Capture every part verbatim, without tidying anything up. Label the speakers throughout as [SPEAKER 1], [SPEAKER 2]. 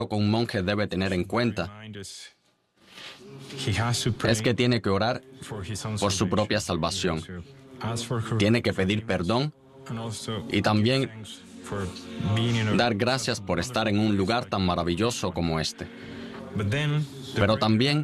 [SPEAKER 1] que un monje debe tener en cuenta es que tiene que orar por su propia salvación. Tiene que pedir perdón y también dar gracias por estar en un lugar tan maravilloso como este. Pero también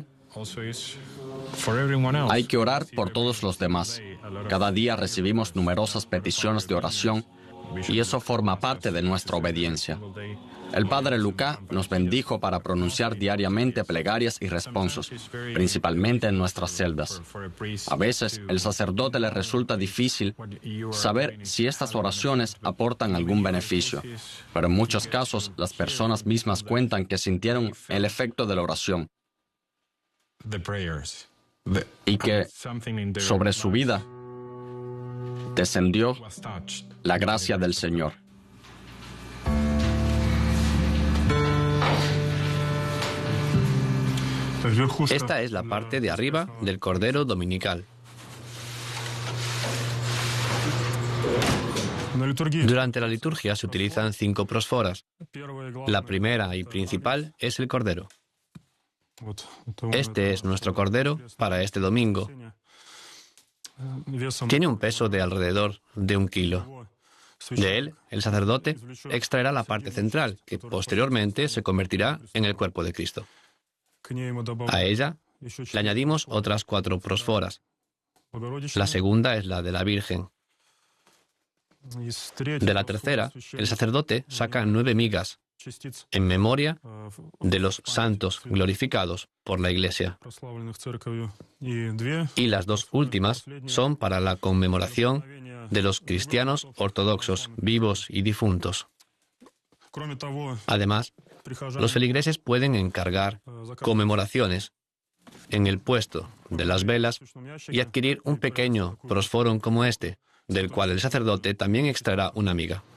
[SPEAKER 1] hay que orar por todos los demás. Cada día recibimos numerosas peticiones de oración y eso forma parte de nuestra obediencia. El padre Luca nos bendijo para pronunciar diariamente plegarias y responsos, principalmente en nuestras celdas. A veces, el sacerdote le resulta difícil saber si estas oraciones aportan algún beneficio, pero en muchos casos las personas mismas cuentan que sintieron el efecto de la oración y que sobre su vida descendió la gracia del Señor.
[SPEAKER 2] Esta es la parte de arriba del Cordero Dominical. Durante la liturgia se utilizan cinco prosforas. La primera y principal es el Cordero. Este es nuestro Cordero para este domingo. Tiene un peso de alrededor de un kilo. De él, el sacerdote extraerá la parte central, que posteriormente se convertirá en el cuerpo de Cristo. A ella le añadimos otras cuatro prosforas. La segunda es la de la Virgen. De la tercera, el sacerdote saca nueve migas en memoria de los santos glorificados por la Iglesia. Y las dos últimas son para la conmemoración de los cristianos ortodoxos vivos y difuntos. Además, los feligreses pueden encargar conmemoraciones en el puesto de las velas y adquirir un pequeño prosforum como este, del cual el sacerdote también extraerá una miga.